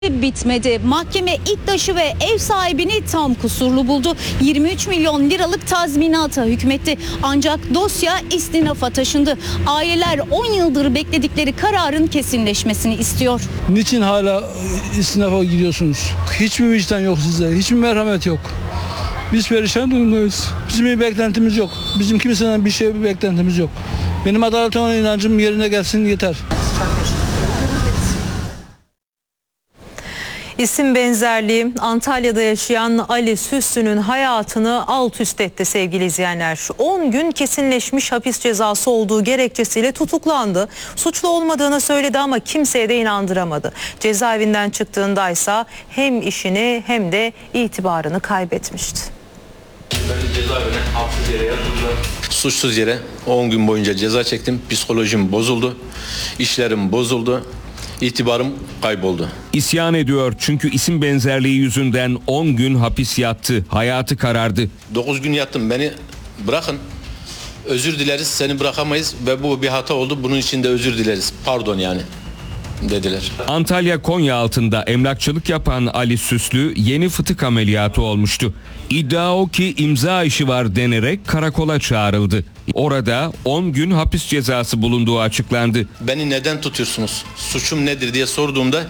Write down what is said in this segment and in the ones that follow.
Bitmedi. Mahkeme İktaş'ı ve ev sahibini tam kusurlu buldu. 23 milyon liralık tazminata hükmetti. Ancak dosya istinafa taşındı. Aileler 10 yıldır bekledikleri kararın kesinleşmesini istiyor. Niçin hala istinafa gidiyorsunuz? Hiçbir vicdan yok sizde. Hiçbir merhamet yok. Biz perişan durumdayız. Bizim bir beklentimiz yok. Bizim kimseden bir beklentimiz yok. Benim adalete olan inancım yerine gelsin yeter. İsim benzerliği Antalya'da yaşayan Ali Süslü'nün hayatını alt üst etti sevgili izleyenler. 10 gün kesinleşmiş hapis cezası olduğu gerekçesiyle tutuklandı. Suçlu olmadığını söyledi ama kimseye de inandıramadı. Cezaevinden çıktığındaysa hem işini hem de itibarını kaybetmişti. Cezaevine haksız yere yatırdılar. Suçsuz yere 10 gün boyunca ceza çektim. Psikolojim bozuldu. İşlerim bozuldu. İtibarım kayboldu. İsyan ediyor çünkü isim benzerliği yüzünden 10 gün hapis yattı. Hayatı karardı. 9 gün yattım. Beni bırakın. Özür dileriz. Seni bırakamayız ve bu bir hata oldu. Bunun için de özür dileriz. Pardon yani dediler. Antalya Konyaaltı'nda emlakçılık yapan Ali Süslü yeni fıtık ameliyatı olmuştu. İddia o ki imza işi var denerek karakola çağrıldı. Orada 10 gün hapis cezası bulunduğu açıklandı. Beni neden tutuyorsunuz? Suçum nedir diye sorduğumda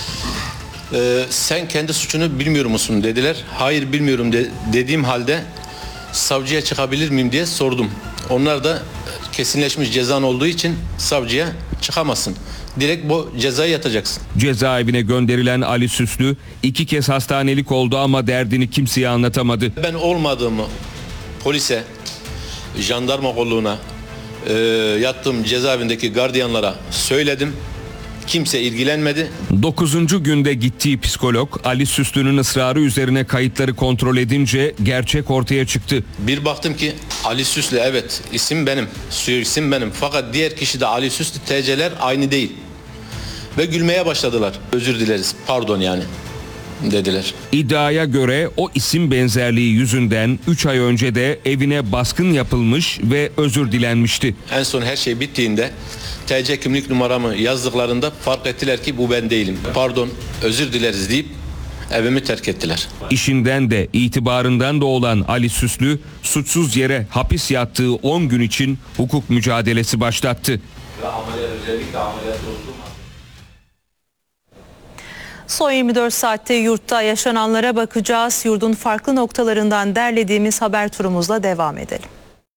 sen kendi suçunu bilmiyor musun dediler. Hayır bilmiyorum dediğim halde savcıya çıkabilir miyim diye sordum. Onlar da kesinleşmiş cezan olduğu için savcıya çıkamazsın. Direkt bu cezayı yatacaksın. Cezaevine gönderilen Ali Süslü 2 kez hastanelik oldu ama derdini kimseye anlatamadı. Ben olmadığımı polise, jandarma kolluğuna, yattığım cezaevindeki gardiyanlara söyledim. Kimse ilgilenmedi. 9. günde gittiği psikolog Ali Süslü'nün ısrarı üzerine kayıtları kontrol edince gerçek ortaya çıktı. Bir baktım ki Ali Süslü, evet isim benim, isim benim, fakat diğer kişi de Ali Süslü, TC'ler aynı değil. Ve gülmeye başladılar. Özür dileriz, pardon yani dediler. İddiaya göre o isim benzerliği yüzünden 3 ay önce de evine baskın yapılmış ve özür dilenmişti. En son her şey bittiğinde TC kimlik numaramı yazdıklarında fark ettiler ki bu ben değilim. Pardon, özür dileriz deyip evimi terk ettiler. İşinden de itibarından da olan Ali Süslü suçsuz yere hapis yattığı 10 gün için hukuk mücadelesi başlattı. Son 24 saatte yurtta yaşananlara bakacağız. Yurdun farklı noktalarından derlediğimiz haber turumuzla devam edelim.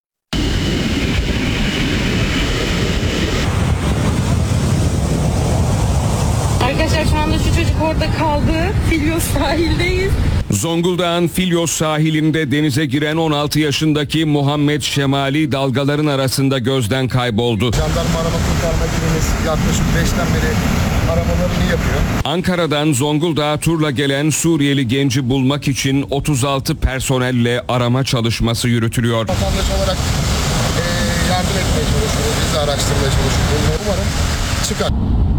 Arkadaşlar şu anda şu çocuk orada kaldı. Filyos sahildeyiz. Zonguldak'ın Filyos sahilinde denize giren 16 yaşındaki Muhammed Şemali dalgaların arasında gözden kayboldu. Jandarma arama kurtarma ekibimiz yaklaşık 5'ten beri aramalarını yapıyor. Ankara'dan Zonguldak'a turla gelen Suriyeli genci bulmak için 36 personelle arama çalışması yürütülüyor. Vatandaş olarak yardım etmeye çalışıyoruz. Biz de araştırmaya çalışıyoruz. Umarım çıkar.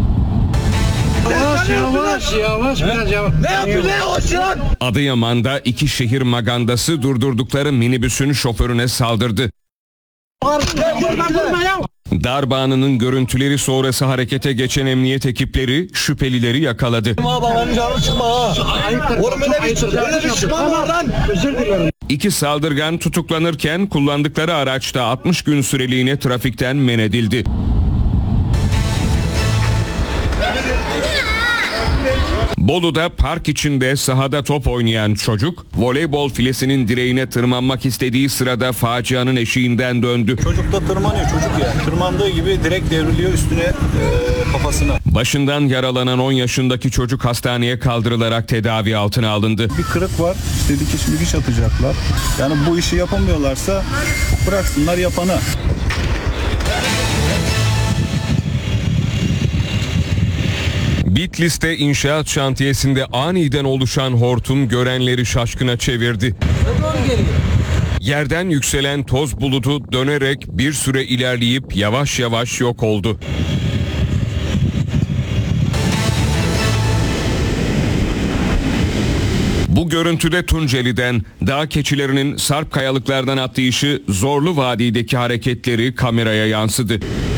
Yavaş biraz yavaş. Ne yapıyorsun? Adıyaman'da iki şehir magandası durdurdukları minibüsün şoförüne saldırdı. Darp anının görüntüleri sonrası harekete geçen emniyet ekipleri şüphelileri yakaladı. İki saldırgan tutuklanırken kullandıkları araçta 60 gün süreliğine trafikten men edildi. Bolu'da park içinde sahada top oynayan çocuk voleybol filesinin direğine tırmanmak istediği sırada facianın eşiğinden döndü. Çocuk da tırmanıyor, çocuk ya. Tırmandığı gibi direkt devriliyor üstüne kafasına. Başından yaralanan 10 yaşındaki çocuk hastaneye kaldırılarak tedavi altına alındı. Bir kırık var, işte dikiş atacaklar. Yani bu işi yapamıyorlarsa bıraksınlar yapanı. Bitlis'te inşaat şantiyesinde aniden oluşan hortum görenleri şaşkına çevirdi. Yerden yükselen toz bulutu dönerek bir süre ilerleyip yavaş yavaş yok oldu. Bu görüntüde Tunceli'den dağ keçilerinin sarp kayalıklardan atlayışı, Zorlu Vadi'deki hareketleri kameraya yansıdı.